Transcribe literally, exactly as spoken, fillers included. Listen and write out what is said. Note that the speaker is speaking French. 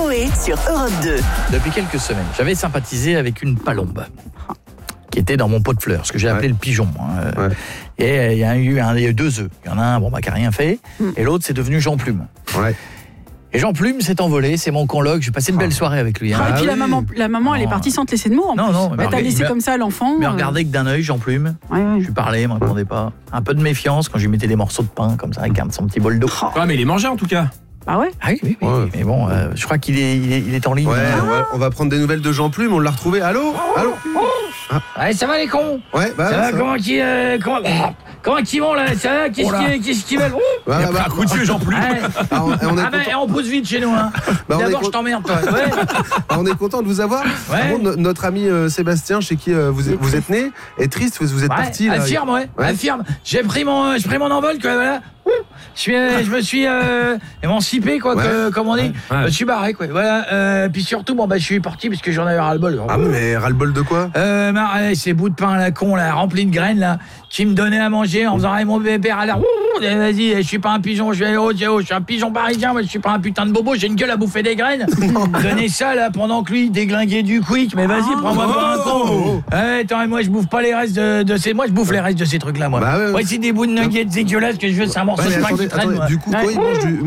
Coé sur Europe deux. Depuis quelques semaines, j'avais sympathisé avec une palombe qui était dans mon pot de fleurs, ce que j'ai appelé Ouais. le pigeon. Hein. Ouais. Et il y a eu un, il y a eu deux œufs. Il y en a un bon, bah, qui n'a rien fait, mm. et l'autre, c'est devenu Jean Plume. Ouais. Et Jean Plume s'est envolé, c'est mon coloc, j'ai passé une belle soirée avec lui. Hein. Ah, et puis Ah la oui. maman, la maman elle est Non. partie sans te laisser de mots en Non, plus. non, mais Elle t'a regarde, laissé mais- comme ça l'enfant. Mais euh, regardez que d'un œil, Jean Plume. ouais, ouais. Je lui parlais, il ne me répondait pas. Un peu de méfiance quand je lui mettais des morceaux de pain, comme ça, avec un- son petit bol d'eau. Ouais, mais il est mangé en tout cas. Ah ouais. Ah oui, oui, oui. Ouais. Mais bon, euh, je crois qu'il est, il est, il est en ligne. Ouais, hein. on va, on va prendre des nouvelles de Jean Plume, on l'a retrouvé. Allô Allô Ouais, ça va les cons? Ouais, bah, Ça va, ça va. comment qu'ils euh, comment, comment qu'ils vont là? Ça va? Qu'est-ce Oh là. qu'ils qu'est-ce qu'ils veulent? Ouais, Il a bah, pris un coup de vieux Jean Plume. Ouais. bah, on, on est Ah ben, content, on pousse vite chez nous, hein. Bah, on est D'abord, con- je t'emmerde, toi. Ouais. bah, on est content de vous avoir. Ouais. Par contre, no- notre ami euh, Sébastien, chez qui euh, vous, êtes- vous êtes né, est triste, vous, vous êtes Ouais, parti. Là, affirme, ouais. Ouais. Affirme. J'ai pris mon, j'ai pris mon envol, quoi, voilà. Je, suis, euh, je me suis euh, émancipé, quoi, Ouais. que- comme on dit. Ouais. Je me suis barré, quoi. Voilà. Euh, puis surtout, bon, bah, je suis parti parce que j'en avais ras-le-bol. Ah, mais ras-le-bol de quoi Euh, bah, ouais, ces bouts de pain à la con, là, remplis de graines, là, qui me donnaient à manger en faisant, hey, mon bébé à l'air. Vas-y, je suis pas un pigeon, je vais aller au Diao, je suis un pigeon parisien, moi, je suis pas un putain de bobo, j'ai une gueule à bouffer des graines. Donnez ça, là, pendant que lui déglinguait du quick, mais vas-y, prends-moi pour un con. Ouais, attends, moi, je bouffe pas les restes de, de ces, moi, je bouffe les restes de ces trucs-là, moi. Bah ouais, ouais. Moi, c'est des bouts de nuggets dégueulasses que je veux, c'est un morceau Ouais, de mais pain attendez, qui traîne, attendez, moi. du coup, Ouais. quand il mange du,